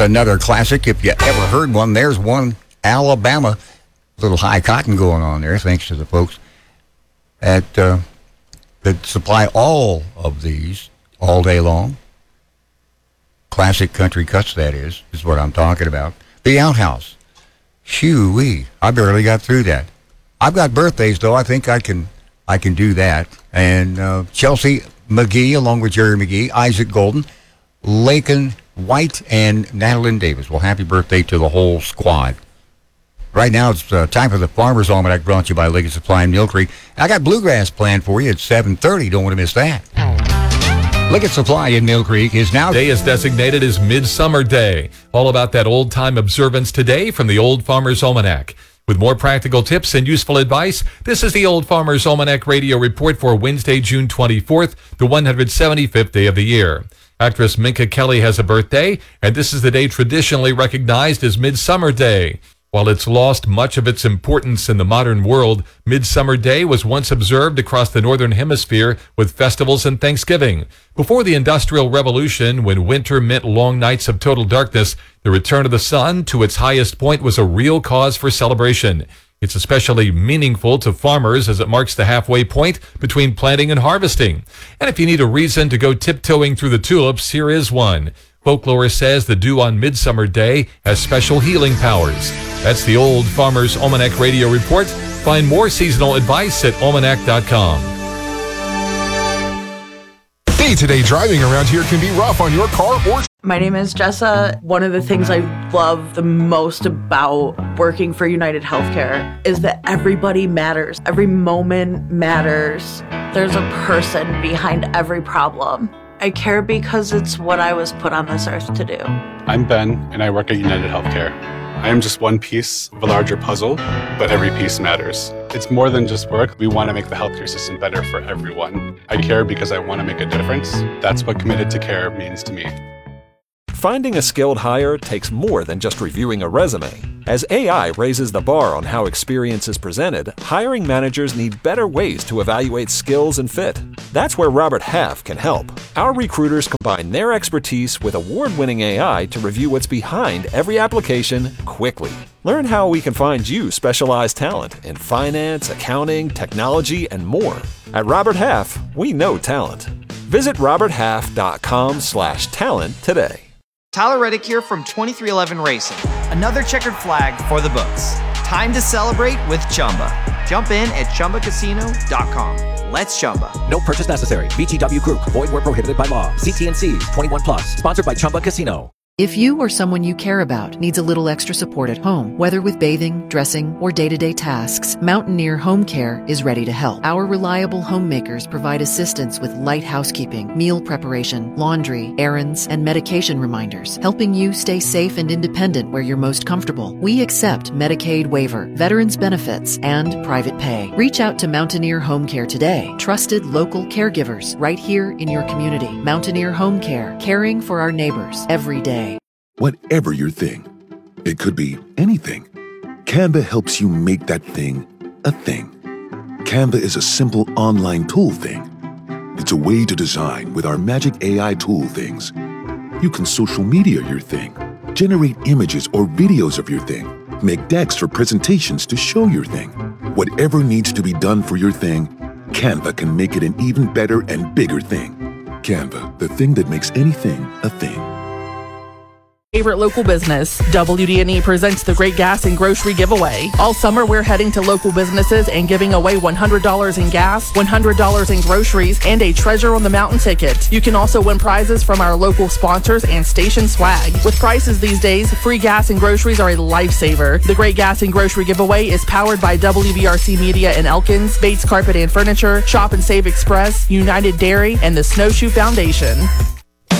another classic. If you ever heard one, there's one, Alabama. A little high cotton going on there, thanks to the folks that supply all of these all day long. Classic country cuts, that is what I'm talking about. The Outhouse. Shoo-wee. I barely got through that. I've got birthdays, though. I think I can do that. And Chelsea McGee, along with Jerry McGee, Isaac Golden, Lakin White, and Natalie Davis. Well, happy birthday to the whole squad. Right now, it's time for the Farmer's Almanac, brought to you by Liggett Supply in Mill Creek. I got Bluegrass planned for you at 7:30. Don't want to miss that. Liggett Supply in Mill Creek is now... Today is designated as Midsummer Day. All about that old-time observance today from the Old Farmer's Almanac. With more practical tips and useful advice, this is the Old Farmer's Almanac Radio Report for Wednesday, June 24th, the 175th day of the year. Actress Minka Kelly has a birthday, and this is the day traditionally recognized as Midsummer Day. While it's lost much of its importance in the modern world, Midsummer Day was once observed across the Northern Hemisphere with festivals and Thanksgiving. Before the Industrial Revolution, when winter meant long nights of total darkness, the return of the sun to its highest point was a real cause for celebration. It's especially meaningful to farmers as it marks the halfway point between planting and harvesting. And if you need a reason to go tiptoeing through the tulips, here is one. Folklore says the dew on Midsummer Day has special healing powers. That's the Old Farmer's Almanac Radio Report. Find more seasonal advice at almanac.com. Day-to-day driving around here can be rough on your car or... My name is Jessa. One of the things I love the most about working for United Healthcare is that everybody matters. Every moment matters. There's a person behind every problem. I care because it's what I was put on this earth to do. I'm Ben, and I work at United Healthcare. I am just one piece of a larger puzzle, but every piece matters. It's more than just work. We want to make the healthcare system better for everyone. I care because I want to make a difference. That's what committed to care means to me. Finding a skilled hire takes more than just reviewing a resume. As AI raises the bar on how experience is presented, hiring managers need better ways to evaluate skills and fit. That's where Robert Half can help. Our recruiters combine their expertise with award-winning AI to review what's behind every application quickly. Learn how we can find you specialized talent in finance, accounting, technology, and more. At Robert Half, we know talent. Visit roberthalf.com/talent today. Tyler Reddick here from 2311 Racing. Another checkered flag for the books. Time to celebrate with Chumba. Jump in at ChumbaCasino.com. Let's Chumba. No purchase necessary. VGW Group. Void where prohibited by law. CT&Cs. 21 plus. Sponsored by Chumba Casino. If you or someone you care about needs a little extra support at home, whether with bathing, dressing, or day-to-day tasks, Mountaineer Home Care is ready to help. Our reliable homemakers provide assistance with light housekeeping, meal preparation, laundry, errands, and medication reminders, helping you stay safe and independent where you're most comfortable. We accept Medicaid waiver, veterans benefits, and private pay. Reach out to Mountaineer Home Care today. Trusted local caregivers right here in your community. Mountaineer Home Care, caring for our neighbors every day. Whatever your thing, it could be anything. Canva helps you make that thing a thing. Canva is a simple online tool thing. It's a way to design with our magic AI tool things. You can social media your thing, generate images or videos of your thing, make decks for presentations to show your thing. Whatever needs to be done for your thing, Canva can make it an even better and bigger thing. Canva, the thing that makes anything a thing. Favorite local business. WD&E presents the Great Gas and Grocery Giveaway. All summer, we're heading to local businesses and giving away $100 in gas, $100 in groceries, and a Treasure on the Mountain ticket. You can also win prizes from our local sponsors and station swag. With prices these days, free gas and groceries are a lifesaver. The Great Gas and Grocery Giveaway is powered by WBRC Media in Elkins, Bates Carpet and Furniture, Shop and Save Express, United Dairy, and the Snowshoe Foundation.